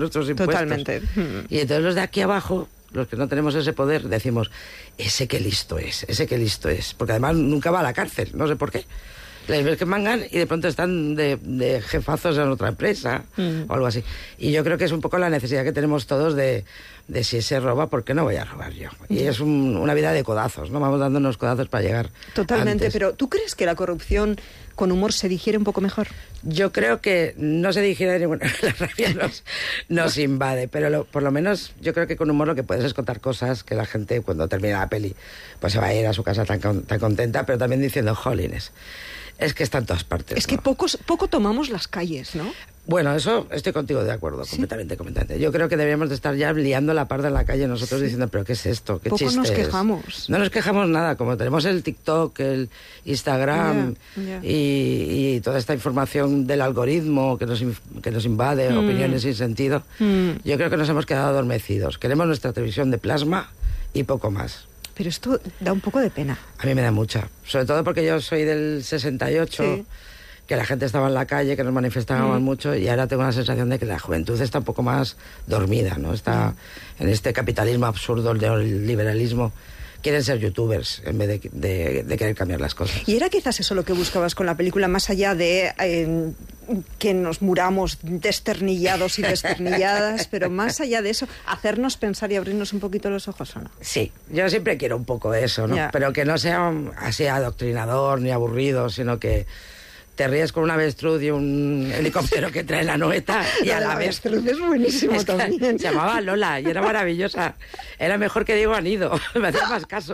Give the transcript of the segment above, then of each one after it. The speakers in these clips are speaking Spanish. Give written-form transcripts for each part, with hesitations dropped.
nuestros impuestos. Totalmente. Y entonces los de aquí abajo, los que no tenemos ese poder, decimos, ese que listo es. Porque además nunca va a la cárcel, no sé por qué. Les ves que mangan y de pronto están de jefazos en otra empresa o algo así. Y yo creo que es un poco la necesidad que tenemos todos de si se roba, ¿por qué no voy a robar yo? Y es una vida de codazos, ¿no? Vamos dándonos codazos para llegar. Totalmente, antes. pero ¿tú crees que la corrupción con humor se digiere un poco mejor? Yo creo que no se digiere ninguna. La rabia nos invade, pero por lo menos yo creo que con humor lo que puedes es contar cosas que la gente cuando termina la peli pues se va a ir a su casa tan contenta, pero también diciendo, jolines, es que está en todas partes. Es que ¿no? poco tomamos las calles, ¿no? Bueno, eso estoy contigo de acuerdo, ¿Sí? completamente. Yo creo que deberíamos de estar ya liando la parda en la calle nosotros diciendo, pero ¿qué es esto? ¿Qué Poco chiste nos es? quejamos. No nos quejamos nada, como tenemos el TikTok, el Instagram Ya. Y toda esta información del algoritmo que nos invade, opiniones sin sentido, yo creo que nos hemos quedado adormecidos. Queremos nuestra televisión de plasma y poco más. Pero esto da un poco de pena. A mí me da mucha, sobre todo porque yo soy del 68, Sí. que la gente estaba en la calle, que nos manifestábamos mucho, y ahora tengo la sensación de que la juventud está un poco más dormida, ¿no? Está en este capitalismo absurdo, el liberalismo. Quieren ser youtubers en vez de querer cambiar las cosas. ¿Y era quizás eso lo que buscabas con la película, más allá de que nos muramos desternillados y desternilladas, pero más allá de eso, hacernos pensar y abrirnos un poquito los ojos, ¿o no? Sí, yo siempre quiero un poco de eso, ¿no? Ya. Pero que no sea así adoctrinador ni aburrido, sino que te ríes con un avestruz y un helicóptero que trae la noeta y a la vez... Es buenísimo Es que también. se llamaba Lola y era maravillosa. Era mejor que Diego Anido, me hacía más caso.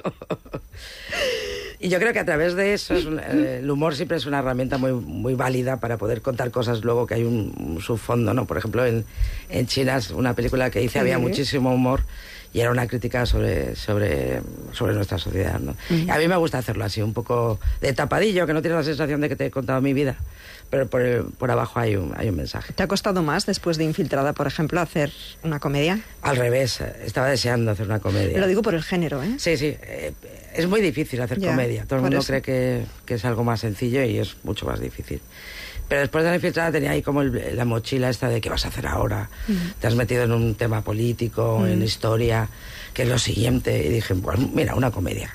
Y yo creo que a través de eso el humor siempre es una herramienta muy, muy válida para poder contar cosas luego que hay un subfondo, ¿no? Por ejemplo, en China, una película que hice, había muchísimo humor y era una crítica sobre nuestra sociedad, ¿no? Y a mí me gusta hacerlo así, un poco de tapadillo, que no tienes la sensación de que te he contado mi vida, pero por abajo hay un mensaje. ¿Te ha costado más, después de Infiltrada, por ejemplo, hacer una comedia? Al revés, estaba deseando hacer una comedia. Lo digo por el género, ¿eh? Sí, es muy difícil hacer comedia. Todo el mundo cree que es algo más sencillo y es mucho más difícil. Pero después de La Infiltrada tenía ahí como la mochila esta de ¿qué vas a hacer ahora? Te has metido en un tema político, en historia, que es lo siguiente. Y dije, pues mira, una comedia.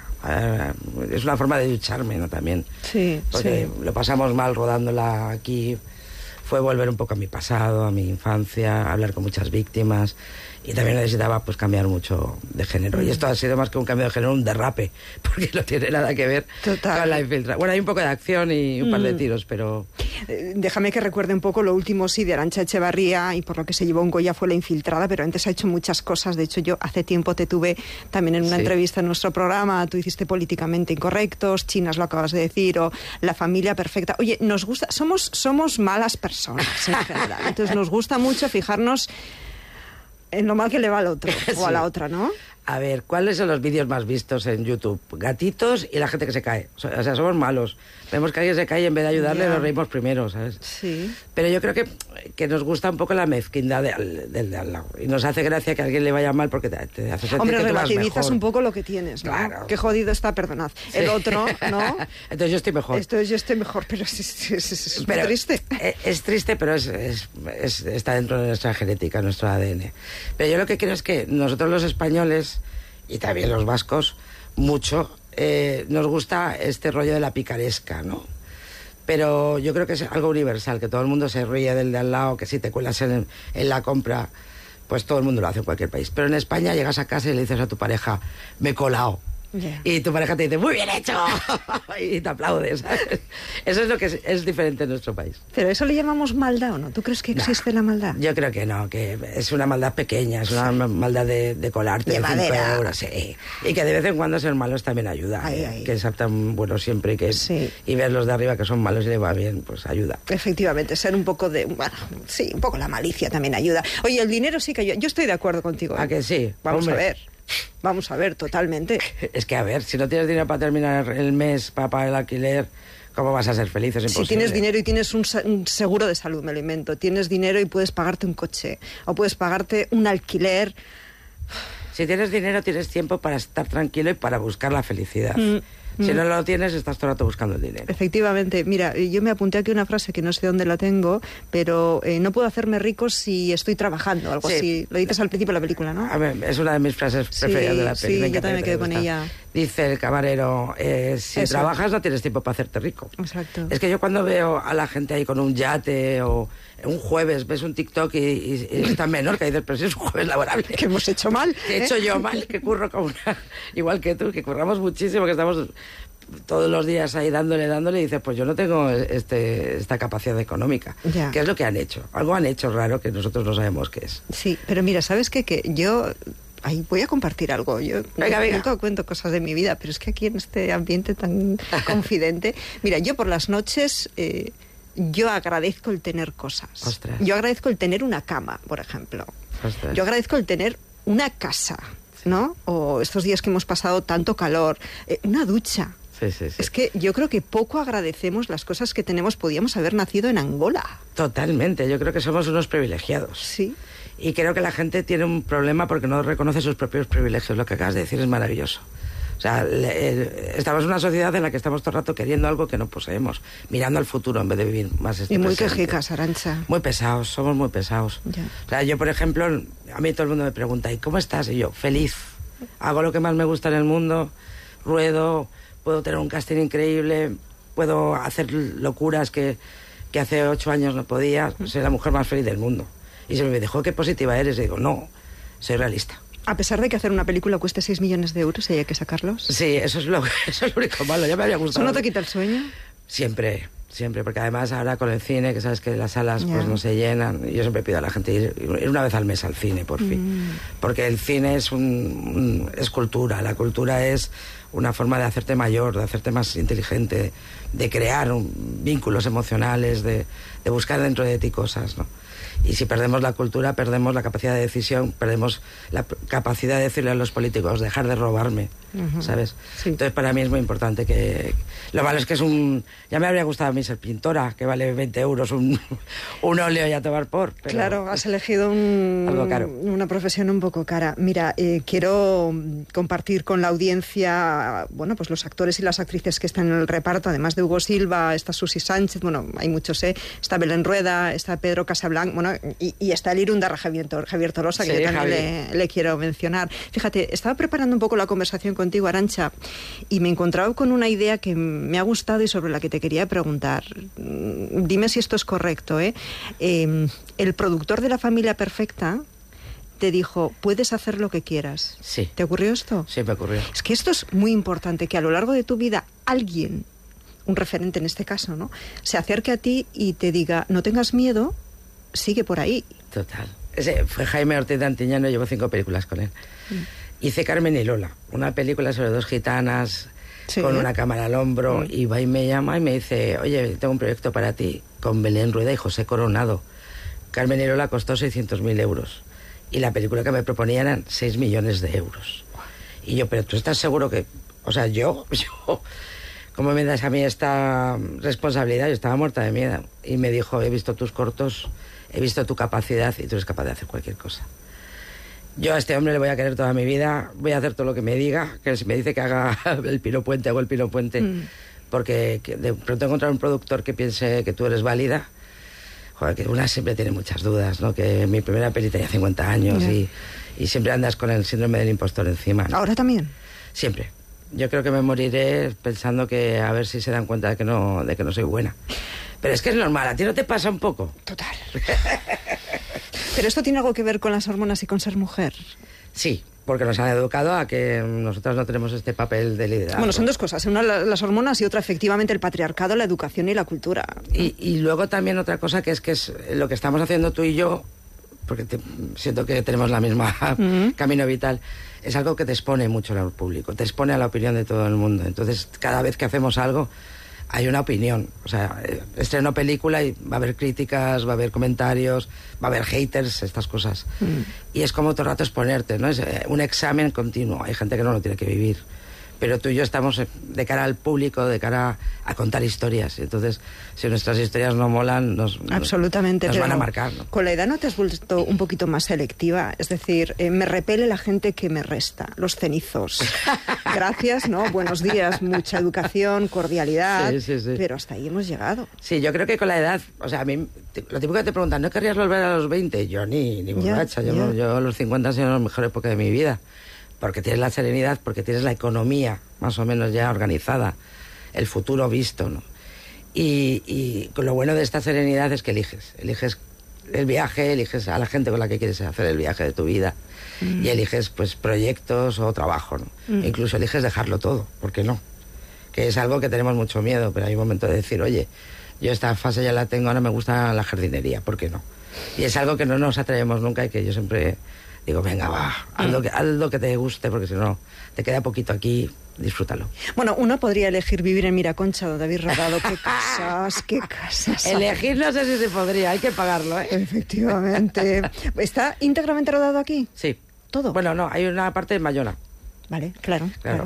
Es una forma de ducharme, ¿no? También. Sí, porque lo pasamos mal rodándola aquí. Fue volver un poco a mi pasado, a mi infancia, hablar con muchas víctimas. Y también necesitaba pues cambiar mucho de género. Y esto ha sido más que un cambio de género, un derrape, porque no tiene nada que ver con La Infiltrada. Bueno, hay un poco de acción y un par de tiros, pero... Déjame que recuerde un poco lo último, sí, de Arantxa Echevarría, y por lo que se llevó un Goya fue La Infiltrada, pero antes ha hecho muchas cosas. De hecho, yo hace tiempo te tuve también en una entrevista en nuestro programa. Tú hiciste Políticamente Incorrectos, Chinas, lo acabas de decir, o La Familia Perfecta. Oye, nos gusta, somos malas personas en general. Entonces nos gusta mucho fijarnos en lo mal que le va al otro o a la otra, ¿no? A ver, ¿cuáles son los vídeos más vistos en YouTube? Gatitos y la gente que se cae. O sea, somos malos. Vemos que alguien se cae y en vez de ayudarle nos reímos primero, ¿sabes? Sí. Pero yo creo que nos gusta un poco la mezquindad del de al lado. Y nos hace gracia que a alguien le vaya mal porque te hace sentir Hombre, que tú vas relativizas mejor. un poco lo que tienes, ¿no? Claro. Qué jodido está, perdonad. Sí. El otro, ¿no? Entonces yo estoy mejor. Yo estoy mejor, pero es Pero triste. Es triste, pero está dentro de nuestra genética, nuestro ADN. Pero yo lo que creo es que nosotros los españoles, y también los vascos, mucho, nos gusta este rollo de la picaresca, ¿no? Pero yo creo que es algo universal, que todo el mundo se ríe del de al lado, que si te cuelas en la compra, pues todo el mundo lo hace en cualquier país. Pero en España llegas a casa y le dices a tu pareja, me he colado. Yeah. Y tu pareja te dice, muy bien hecho, y te aplaudes, ¿sabes? Eso es lo que es diferente en nuestro país. ¿Pero eso le llamamos maldad o no? ¿Tú crees que existe la maldad? Yo creo que no, que es una maldad pequeña, es una maldad de colarte, de 5 euros, sí. Y que de vez en cuando ser malos también ayuda, que es tan bueno siempre, que y ver los de arriba que son malos y le va bien, pues ayuda. Efectivamente, ser un poco un poco la malicia también ayuda. Oye, el dinero sí que ayuda. Yo estoy de acuerdo contigo. ¿A que sí? Vamos a ver, totalmente. Es que, a ver, si no tienes dinero para terminar el mes, para pagar el alquiler, ¿cómo vas a ser feliz? Es imposible. Si tienes dinero y tienes un seguro de salud, me lo invento, tienes dinero y puedes pagarte un coche, o puedes pagarte un alquiler. Si tienes dinero, tienes tiempo para estar tranquilo y para buscar la felicidad. Si no lo tienes, estás todo el rato buscando el dinero. Efectivamente. Mira, yo me apunté aquí una frase que no sé dónde la tengo, pero no puedo hacerme rico si estoy trabajando, algo así. Lo dices al principio de la película, ¿no? A ver, es una de mis frases preferidas de la película. Sí, yo también me quedé con ella. Dice el camarero, si trabajas no tienes tiempo para hacerte rico. Exacto. Es que yo cuando veo a la gente ahí con un yate o un jueves ves un TikTok y es tan menor que dices, pero si es un jueves laborable. Que hemos hecho mal. Que he hecho yo mal, que curro como una... Igual que tú, que curramos muchísimo, que estamos todos los días ahí dándole, y dices, pues yo no tengo esta capacidad económica. Ya. ¿Qué es lo que han hecho? Algo han hecho raro que nosotros no sabemos qué es. Sí, pero mira, ¿sabes qué? Que yo... Ahí voy a compartir algo. Yo nunca cuento cosas de mi vida, pero es que aquí en este ambiente tan confidente... Mira, yo por las noches... yo agradezco el tener cosas. Ostras. Yo agradezco el tener una cama, por ejemplo. Ostras. Yo agradezco el tener una casa, ¿no? O estos días que hemos pasado tanto calor, una ducha. Sí. Es que yo creo que poco agradecemos las cosas que tenemos. Podíamos haber nacido en Angola. Totalmente, yo creo que somos unos privilegiados. Sí. Y creo que la gente tiene un problema porque no reconoce sus propios privilegios. Lo que acabas de decir es maravilloso. O sea, estamos en una sociedad en la que estamos todo el rato queriendo algo que no poseemos, mirando al futuro en vez de vivir más este Y muy presente. quejicas, Arantxa. Muy pesados, somos muy pesados. Ya. O sea, yo, por ejemplo, a mí todo el mundo me pregunta, ¿y cómo estás? Y yo, feliz. Hago lo que más me gusta en el mundo, ruedo, puedo tener un casting increíble, puedo hacer locuras que hace 8 años no podía, soy la mujer más feliz del mundo. Y se me dijo, qué positiva eres. Y digo, no, soy realista. A pesar de que hacer una película cueste 6 millones de euros y hay que sacarlos. Sí, eso es lo único malo. Ya me había gustado. ¿Eso no te quita el sueño? Siempre, porque además ahora con el cine, que sabes que las salas pues no se llenan, y yo siempre pido a la gente ir una vez al mes al cine, por fin. Porque el cine es es cultura, la cultura es una forma de hacerte mayor, de hacerte más inteligente, de crear vínculos emocionales, de buscar dentro de ti cosas, ¿no? Y si perdemos la cultura, perdemos la capacidad de decisión, perdemos la capacidad de decirle a los políticos, dejar de robarme, ¿sabes? Sí. Entonces, para mí es muy importante que... Lo malo es que ya me habría gustado a mí ser pintora, que vale 20 euros un óleo y a tomar por... Pero claro, has elegido algo caro. Una profesión un poco cara. Mira, quiero compartir con la audiencia, bueno, pues los actores y las actrices que están en el reparto, además de Hugo Silva, está Susi Sánchez, bueno, hay muchos, está Belén Rueda, está Pedro Casablanca, bueno, y está el Irundarra Javier Tolosa, que sí, yo también le quiero mencionar. Fíjate, estaba preparando un poco la conversación contigo, Arantxa, y me he encontrado con una idea que me ha gustado y sobre la que te quería preguntar. Dime si esto es correcto, ¿eh? El productor de La Familia Perfecta te dijo, puedes hacer lo que quieras. Sí. ¿Te ocurrió esto? Sí, me ocurrió. Es que esto es muy importante, que a lo largo de tu vida alguien, un referente en este caso, ¿no?, se acerque a ti y te diga, no tengas miedo, sigue por ahí. Total. Ese fue Jaime Ortiz de Antiñano, llevo 5 películas con él. Hice Carmen y Lola, una película sobre 2 gitanas con una cámara al hombro, y va y me llama y me dice, oye, tengo un proyecto para ti con Belén Rueda y José Coronado. Carmen y Lola costó 600.000 euros y la película que me proponían eran 6 millones de euros. Y yo, pero ¿tú estás seguro que...? O sea, yo ¿cómo me das a mí esta responsabilidad? Yo estaba muerta de miedo. Y me dijo, he visto tus cortos, he visto tu capacidad y tú eres capaz de hacer cualquier cosa. Yo a este hombre le voy a querer toda mi vida, voy a hacer todo lo que me diga, que si me dice que haga el Pino Puente, hago el Pino Puente, porque de pronto encontrar un productor que piense que tú eres válida, joder, que una siempre tiene muchas dudas, ¿no? Que mi primera peli tenía 50 años y siempre andas con el síndrome del impostor encima, ¿no? ¿Ahora también? Siempre. Yo creo que me moriré pensando que a ver si se dan cuenta de que no soy buena. Pero es que es normal, ¿a ti no te pasa un poco? Total. ¿Pero esto tiene algo que ver con las hormonas y con ser mujer? Sí, porque nos han educado a que nosotras no tenemos este papel de liderazgo. Bueno, son 2 cosas. Una, las hormonas, y otra, efectivamente, el patriarcado, la educación y la cultura. Y luego también otra cosa que es lo que estamos haciendo tú y yo, porque siento que tenemos la misma camino vital, es algo que te expone mucho al público, te expone a la opinión de todo el mundo. Entonces, cada vez que hacemos algo, hay una opinión. O sea, estreno película y va a haber críticas, va a haber comentarios, va a haber haters, estas cosas. Y es como todo el rato exponerte, ¿no? Es un examen continuo. Hay gente que no lo tiene que vivir, pero tú y yo estamos de cara al público, de cara a contar historias. Entonces, si nuestras historias no molan, absolutamente, nos van a marcar, ¿no? Con la edad no te has vuelto un poquito más selectiva, es decir, me repele la gente que me resta, los cenizos. Gracias, ¿no? Buenos días, mucha educación, cordialidad, sí. Pero hasta ahí hemos llegado. Sí, yo creo que con la edad, o sea, a mí, lo típico que te preguntan, ¿no querrías volver a los 20? Yo ni borracha, yo a los 50 han sido la mejor época de mi vida. Porque tienes la serenidad, porque tienes la economía más o menos ya organizada, el futuro visto, ¿no? Y lo bueno de esta serenidad es que eliges el viaje, eliges a la gente con la que quieres hacer el viaje de tu vida, y eliges pues proyectos o trabajo, ¿no? E incluso eliges dejarlo todo, ¿por qué no? Que es algo que tenemos mucho miedo, pero hay un momento de decir, oye, yo esta fase ya la tengo, ahora me gusta la jardinería, ¿por qué no? Y es algo que no nos atrevemos nunca y que yo siempre digo, venga, va, haz lo que te guste, porque si no, te queda poquito aquí, disfrútalo. Bueno, uno podría elegir vivir en Miraconcha, donde habéis rodado. Qué casas. Elegir no sé si se podría, hay que pagarlo, ¿eh? Efectivamente. ¿Está íntegramente rodado aquí? Sí. ¿Todo? Bueno, no, hay una parte en Bayona. Vale, claro.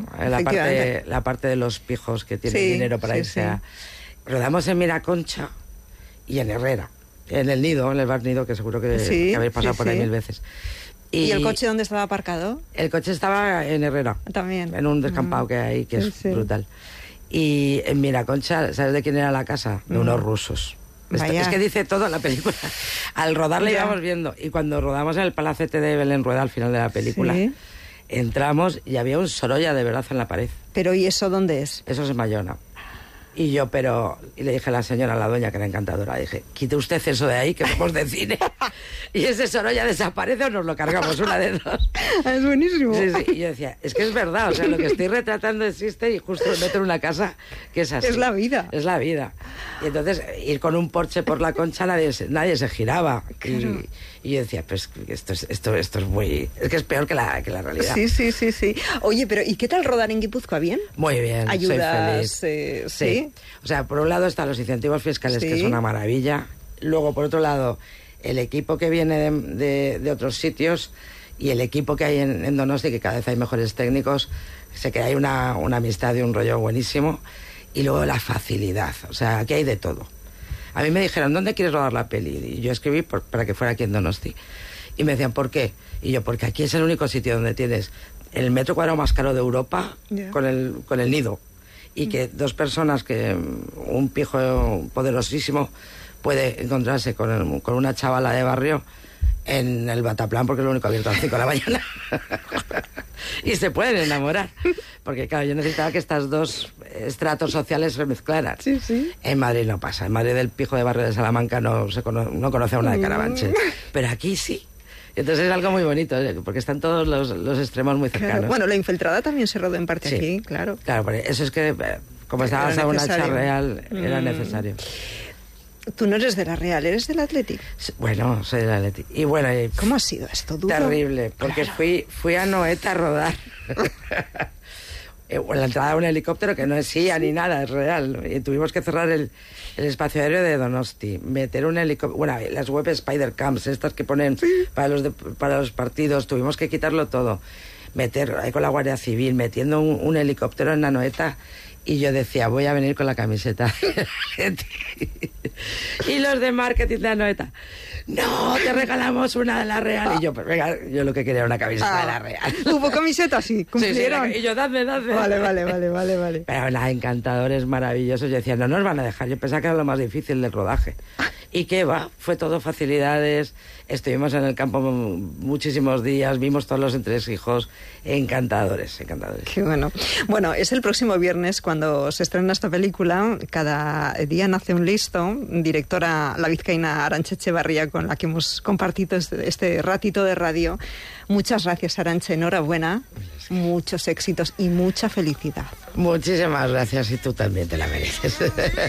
La parte de los pijos que tienen dinero para irse a... Rodamos en Miraconcha y en Herrera, en el Nido, en el Bar Nido, que seguro que habéis pasado por ahí 1000 veces. ¿Y el coche dónde estaba aparcado? El coche estaba en Herrera. También. En un descampado que hay, que es brutal. Y en Miraconcha, ¿sabes de quién era la casa? De unos rusos. Es que dice todo en la película. Al rodarla íbamos viendo. Y cuando rodamos en el palacete de Belén Rueda, al final de la película, entramos y había un Sorolla de verdad en la pared. ¿Pero y eso dónde es? Eso es en Bayona. Y yo, y le dije a la señora, a la doña, que era encantadora, dije, quite usted eso de ahí, que somos de cine. Y ese Sorolla desaparece o nos lo cargamos, una de dos. Es buenísimo. Sí. Y yo decía, es que es verdad, o sea, lo que estoy retratando existe y justo me meto en una casa que es así. Es la vida. Es la vida. Y entonces, ir con un Porsche por la Concha, nadie se giraba. Claro. Y yo decía, pues esto es muy... Es que es peor que la realidad. Sí. Oye, pero ¿y qué tal rodar en Guipúzcoa? ¿Bien? Muy bien, ¿Ayudas? Soy feliz. Sí. O sea, por un lado están los incentivos fiscales, que es una maravilla. Luego, por otro lado, el equipo que viene de otros sitios y el equipo que hay en Donosti, que cada vez hay mejores técnicos, sé que hay una amistad y un rollo buenísimo. Y luego la facilidad, o sea, aquí hay de todo. A mí me dijeron, ¿dónde quieres rodar la peli? Y yo escribí para que fuera aquí en Donosti. Y me decían, ¿por qué? Y yo, porque aquí es el único sitio donde tienes el metro cuadrado más caro de Europa con el Nido. Y que dos personas, que un pijo poderosísimo puede encontrarse con una chavala de barrio en el Bataplan, porque es lo único abierto a las 5 de la mañana. Y se pueden enamorar. Porque, claro, yo necesitaba que estas dos estratos sociales se mezclaran. Sí. En Madrid no pasa. En Madrid el pijo de barrio de Salamanca no conoce a una de Carabanchel. Pero aquí sí. Entonces es algo muy bonito, porque están todos los extremos muy cercanos. Claro. Bueno, La Infiltrada también se rodó en parte aquí, claro. Claro, pero eso es que, como estaba basado en una hecha real, era necesario. Tú no eres de la Real, ¿eres del Athletic? Bueno, soy del Athletic. Y bueno... ¿Cómo ha sido esto? ¿Duro? Terrible, porque fui a Noeta a rodar. La entrada de un helicóptero que no es CIA ni nada, es real. Y tuvimos que cerrar el espacio aéreo de Donosti, meter un helicóptero... Bueno, las web Spider Camps, estas que ponen para los partidos, tuvimos que quitarlo todo. Meter ahí con la Guardia Civil, metiendo un helicóptero en Anoeta. Y yo decía, voy a venir con la camiseta. Y los de marketing de Anoeta, no, te regalamos una de la Real. Y yo, pues venga, yo lo que quería era una camiseta de la Real. ¿Hubo camiseta? Sí, cumplieron. Sí, y yo, dadme. Vale. Pero nada, encantadores, maravillosos. Yo decía, no nos van a dejar. Yo pensaba que era lo más difícil del rodaje. ¿Y qué va? Fue todo facilidades. Estuvimos en el campo muchísimos días, vimos todos los entresijos. Encantadores. Qué bueno. Bueno, es el próximo viernes cuando se estrena esta película. Cada día nace un listo. Directora la vizcaína Arantxa Echevarría, con la que hemos compartido este ratito de radio. Muchas gracias, Arantxa. Enhorabuena. Muchos éxitos y mucha felicidad. Muchísimas gracias, y tú también te la mereces.